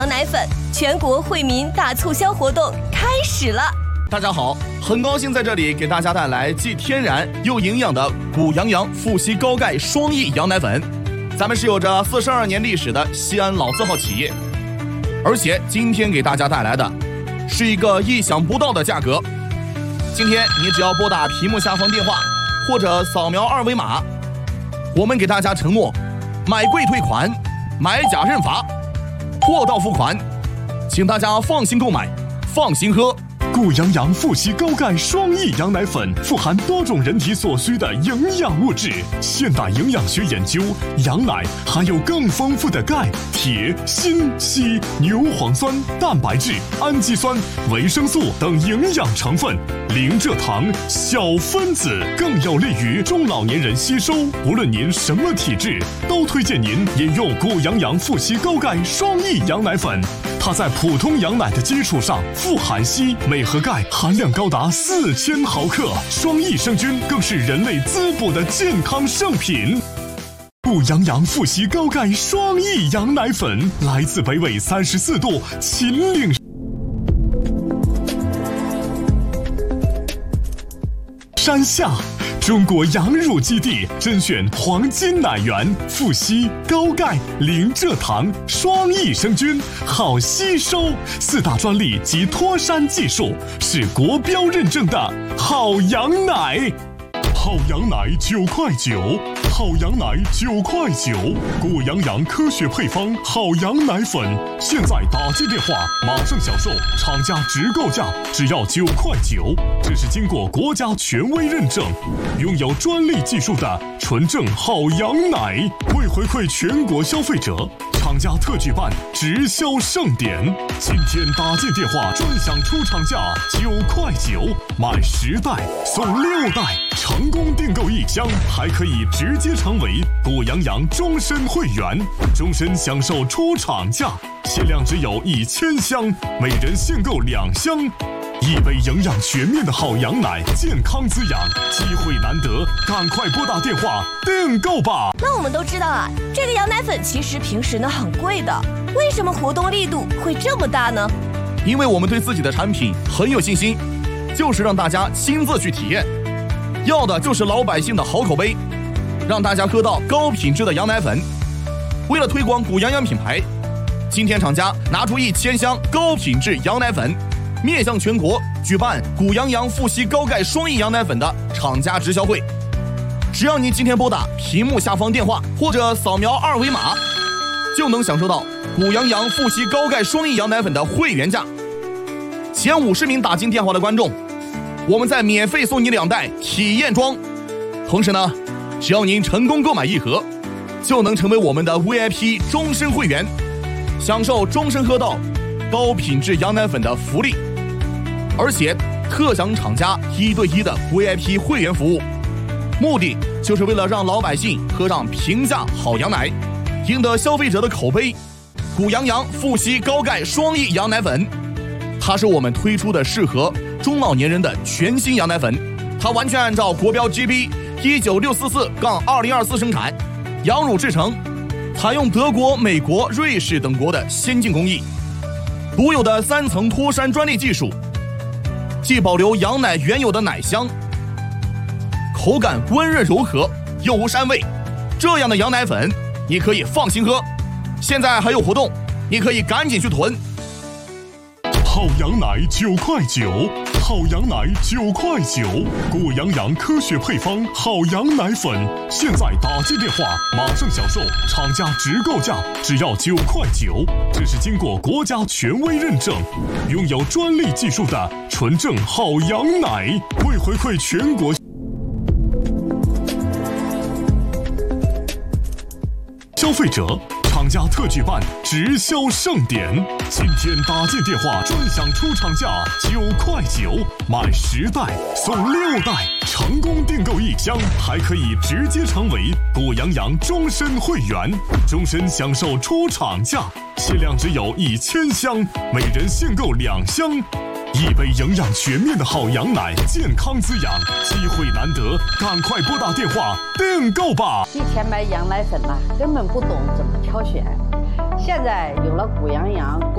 奶粉全国惠民大促销活动开始了。 大家好，很高兴在这里给大家带来既天然又营养的谷阳阳富硒高钙双益羊奶粉。咱们是有着42年历史的西安老字号企业，而且今天给大家带来的是一个意想不到的价格。今天你只要拨打屏幕下方电话或者扫描二维码，我们给大家承诺买贵退款，买假认罚，货到付款，请大家放心购买，放心喝。 谷阳阳富硒高钙双益羊奶粉富含多种人体所需的营养物质。现代营养学研究，羊奶含有更丰富的钙、铁、锌、硒、牛磺酸、蛋白质、氨基酸、维生素等营养成分，零蔗糖、小分子，更有利于中老年人吸收。无论您什么体质，都推荐您饮用谷阳阳富硒高钙双益羊奶粉。它在普通羊奶的基础上富含硒、镁和钙，含量高达4000毫克。双益生菌更是人类滋补的健康圣品。谷阳阳富硒高钙双益羊奶粉来自北纬34度秦岭山下，中国羊乳基地甄选黄金奶源，富硒、高钙、零蔗糖、双益生菌，好吸收，4大专利及脱山技术，是国标认证的好羊奶。好羊奶9.9块，好羊奶9.9块，谷阳阳科学配方好羊奶粉，现在打进电话马上享受厂家直购价，只要9.9块。这是经过国家权威认证，拥有专利技术的纯正好羊奶。为回馈全国消费者，厂家特举办直销盛典，今天打进电话专享出厂价9.9块，买10袋送6袋，成功订购1箱，还可以直接成为谷阳阳终身会员，终身享受出厂价，限量只有1000箱，每人限购2箱。一杯营养全面的好羊奶，健康滋养，机会难得，赶快拨打电话订购吧。 那我们都知道啊，这个羊奶粉其实平时呢很贵的，为什么活动力度会这么大呢？ 因为我们对自己的产品很有信心，就是让大家亲自去体验，要的就是老百姓的好口碑，让大家喝到高品质的羊奶粉。为了推广谷阳阳品牌，今天厂家拿出1000箱高品质羊奶粉，面向全国举办谷阳阳富硒高钙双益羊奶粉的厂家直销会。只要您今天拨打屏幕下方电话或者扫描二维码，就能享受到谷阳阳富硒高钙双益羊奶粉的会员价。前50名打进电话的观众，我们再免费送你2袋体验装。同时呢，只要您成功购买1盒，就能成为我们的 VIP 终身会员，享受终身喝到高品质羊奶粉的福利，而且特享厂家1对1的 VIP 会员服务，目的就是为了让老百姓喝上平价好羊奶，赢得消费者的口碑。谷阳阳富硒高钙双益羊奶粉，它是我们推出的适合中老年人的全新羊奶粉，它完全按照国标 GB 19644-2024生产，羊乳制成，采用德国、美国、瑞士等国的先进工艺，独有的3层脱山专利技术，既保留羊奶原有的奶香，口感温润柔和又无膻味，这样的羊奶粉你可以放心喝。现在还有活动，你可以赶紧去囤。 好羊奶9.9块，好羊奶9.9块，谷阳阳科学配方好羊奶粉，现在打进电话马上享受厂家直购价，只要9.9块。这是经过国家权威认证，拥有专利技术的纯正好羊奶。为回馈全国消费者，厂家特举办直销盛典，今天打进电话专享出厂价9.9块，买10袋送6袋，成功订购1箱，还可以直接成为谷阳阳终身会员，终身享受出厂价，限量只有1000箱，每人限购2箱。一杯营养全面的好羊奶，健康滋养，机会难得，赶快拨打电话订购吧。 以前买羊奶粉根本不懂怎么挑选，现在有了谷阳阳